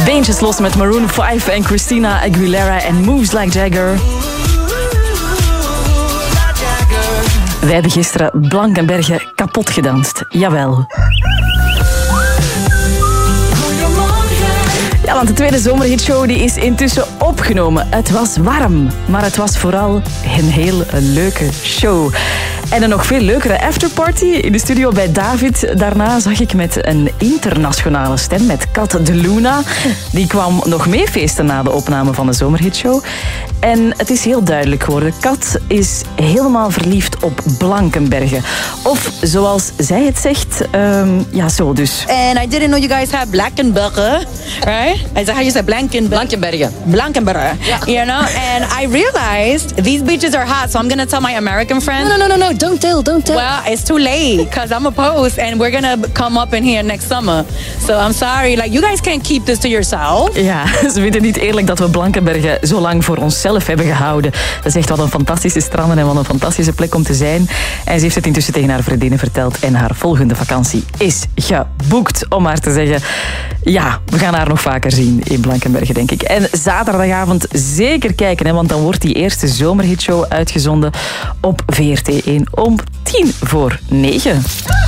Beentjes los met Maroon 5 en Christina Aguilera en Moves Like Jagger. Wij hebben gisteren Blankenberge kapot gedanst. Jawel. Ja, want de tweede zomerhitshow die is intussen opgenomen. Het was warm, maar het was vooral een heel leuke show. En een nog veel leukere afterparty in de studio bij David. Daarna zag ik met een internationale stem, met Kat de Luna. Die kwam nog mee feesten na de opname van de zomerhitshow. En het is heel duidelijk geworden. Kat is helemaal verliefd op Blankenberge. Of zoals zij het zegt, ja, zo dus. And I didn't know you guys had Blankenberge, right? Is that how you say Blankenberge. Blankenberge. Yeah. You know, and I realized these beaches are hot, so I'm gonna tell my American friends. No, don't tell. Well, it's too late because I'm a post and we're gonna come up in here next summer. So I'm sorry, like you guys can't keep this to yourself. Ja, ze vinden niet eerlijk dat we Blankenberge zo lang voor onszelf hebben gehouden. Dat is echt wat een fantastische stranden en wat een fantastische plek om te zijn. En ze heeft het intussen tegen haar vriendinnen verteld en haar volgende vakantie is geboekt, om maar te zeggen. Ja, we gaan haar nog vaker zien in Blankenberge, denk ik. En zaterdagavond zeker kijken, hè, want dan wordt die eerste zomerhitshow uitgezonden op VRT1 om 9:10.